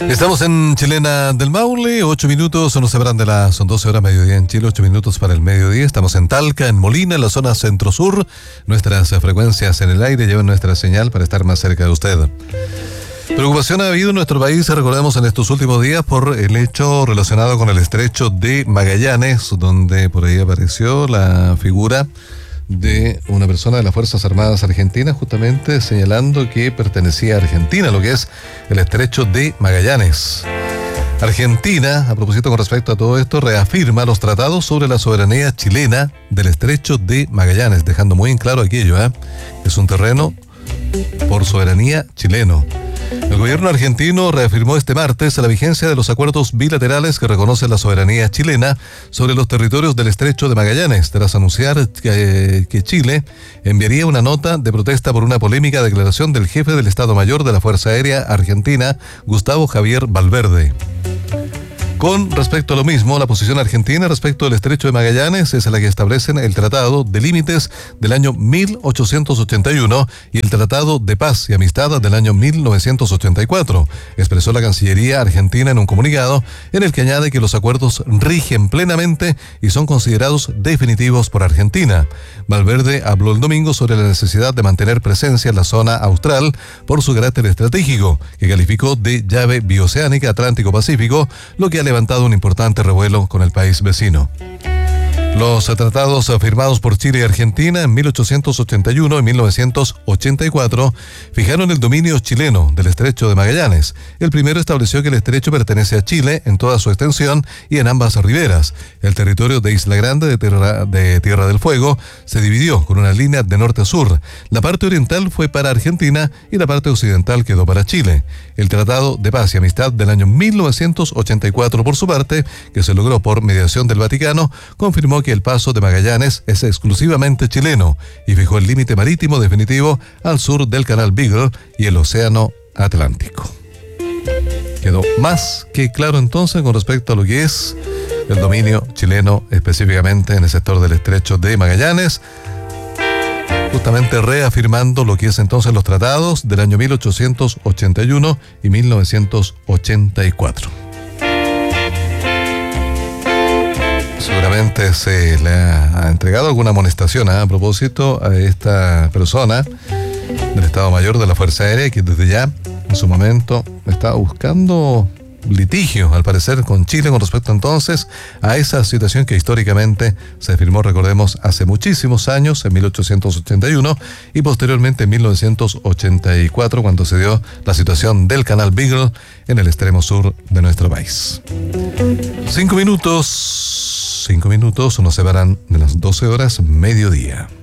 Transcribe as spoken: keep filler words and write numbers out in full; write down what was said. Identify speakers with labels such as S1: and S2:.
S1: Estamos en Chilena del Maule, ocho minutos, nos separan de las, son doce horas mediodía en Chile, ocho minutos para el mediodía. Estamos en Talca, en Molina, en la zona centro-sur. Nuestras frecuencias en el aire llevan nuestra señal para estar más cerca de usted. Preocupación ha habido en nuestro país, recordemos, en estos últimos días por el hecho relacionado con el estrecho de Magallanes, donde por ahí apareció la figura de una persona de las Fuerzas Armadas Argentinas, justamente señalando que pertenecía a Argentina, lo que es el estrecho de Magallanes. Argentina, a propósito con respecto a todo esto, reafirma los tratados sobre la soberanía chilena del estrecho de Magallanes, dejando muy en claro aquello, ¿eh? Es un terreno por soberanía chileno. El gobierno argentino reafirmó este martes la vigencia de los acuerdos bilaterales que reconocen la soberanía chilena sobre los territorios del estrecho de Magallanes, tras anunciar que, que Chile enviaría una nota de protesta por una polémica declaración del jefe del Estado Mayor de la Fuerza Aérea Argentina, Gustavo Javier Valverde. Con respecto a lo mismo, la posición argentina respecto del estrecho de Magallanes es la que establecen el Tratado de Límites del año mil ochocientos ochenta y uno y el Tratado de Paz y Amistad del año mil novecientos ochenta y cuatro, expresó la Cancillería argentina en un comunicado en el que añade que los acuerdos rigen plenamente y son considerados definitivos por Argentina. Valverde habló el domingo sobre la necesidad de mantener presencia en la zona austral por su carácter estratégico, que calificó de llave bioceánica Atlántico-Pacífico, lo que ha levantado un importante revuelo con el país vecino. Los tratados firmados por Chile y Argentina en mil ochocientos ochenta y uno y mil novecientos ochenta y cuatro fijaron el dominio chileno del estrecho de Magallanes. El primero estableció que el estrecho pertenece a Chile en toda su extensión y en ambas riberas. El territorio de Isla Grande de Tierra, de Tierra del Fuego se dividió con una línea de norte a sur. La parte oriental fue para Argentina y la parte occidental quedó para Chile. El Tratado de Paz y Amistad del año mil novecientos ochenta y cuatro, por su parte, que se logró por mediación del Vaticano, confirmó que el paso de Magallanes es exclusivamente chileno y fijó el límite marítimo definitivo al sur del Canal Beagle y el Océano Atlántico. Quedó más que claro entonces con respecto a lo que es el dominio chileno, específicamente en el sector del estrecho de Magallanes, justamente reafirmando lo que es entonces los tratados del año mil ochocientos ochenta y uno y mil novecientos ochenta y cuatro. Seguramente se le ha entregado alguna amonestación, ¿eh? a propósito a esta persona del Estado Mayor de la Fuerza Aérea, que desde ya en su momento estaba buscando litigio, al parecer, con Chile con respecto entonces a esa situación que históricamente se firmó, recordemos, hace muchísimos años, en mil ochocientos ochenta y uno y posteriormente en mil novecientos ochenta y cuatro, cuando se dio la situación del Canal Beagle en el extremo sur de nuestro país. Cinco minutos, cinco minutos nos separan de las doce horas mediodía.